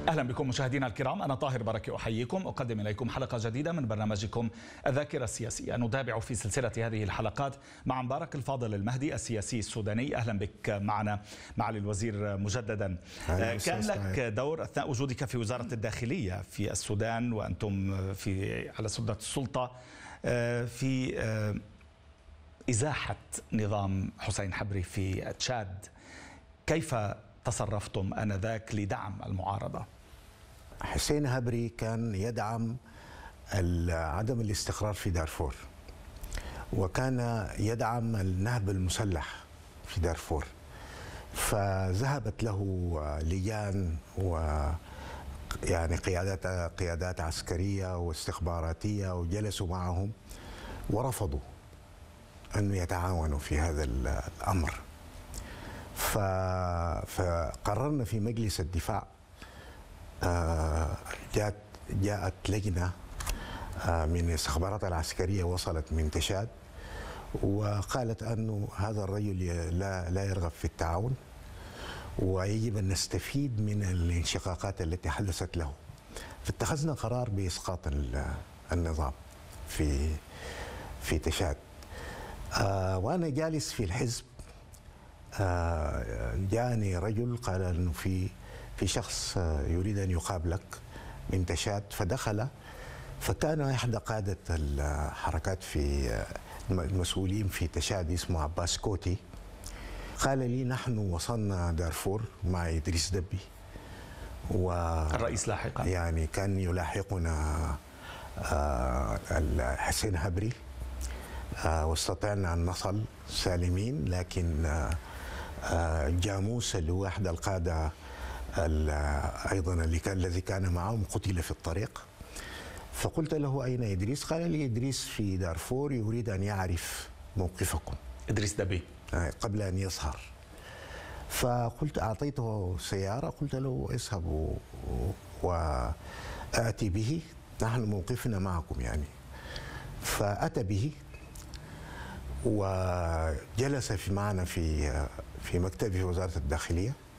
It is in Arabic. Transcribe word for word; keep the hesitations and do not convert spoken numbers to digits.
أهلا بكم مشاهدينا الكرام، أنا طاهر بركة أحييكم، أقدم إليكم حلقة جديدة من برنامجكم الذاكرة السياسية. نتابع في سلسلة هذه الحلقات مع مبارك الفاضل المهدي السياسي السوداني. أهلا بك معنا معالي الوزير مجددا. كان لك دور أثناء وجودك في وزارة الداخلية في السودان وأنتم في على سدة السلطة في إزاحة نظام حسين حبري في تشاد. كيف تصرفتم آنذاك لدعم المعارضة؟ حسين حبري كان يدعم عدم الاستقرار في دارفور، وكان يدعم النهب المسلح في دارفور، فذهبت له لجان و يعني قيادات قيادات عسكرية واستخباراتية وجلسوا معهم ورفضوا أن يتعاونوا في هذا الأمر. فقررنا في مجلس الدفاع، جاءت جاءت لجنة من الاستخبارات العسكرية وصلت من تشاد وقالت أنه هذا الرجل لا لا يرغب في التعاون ويجب أن نستفيد من الانشقاقات التي حدثت له. فاتخذنا قرار بإسقاط النظام في في تشاد. وأنا جالس في الحزب جاءني رجل قال انه في في شخص يريد ان يقابلك من تشاد، فدخل فكان احدى قاده الحركات في المسؤولين في تشاد اسمه عباس كوتي، قال لي نحن وصلنا دارفور مع ادريس دبي و الرئيس لاحقا، يعني كان يلاحقنا حسين حبري واستطعنا ان نصل سالمين، لكن جاموس اللي هو احد القاده ايضا اللي كان الذي كان معهم قتل في الطريق. فقلت له اين ادريس؟ قال لي ادريس في دارفور يريد ان يعرف موقفكم. ادريس دبي قبل ان يظهر. فقلت اعطيته سياره، قلت له اذهب واتي به، نحن موقفنا معكم يعني. فاتى به وجلس في معنا في في مكتبي في وزارة الداخلية